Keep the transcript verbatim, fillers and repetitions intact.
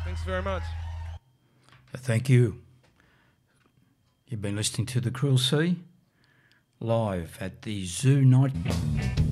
Thanks very much. Thank you. You've been listening to The Cruel Sea live at the Zoo Night.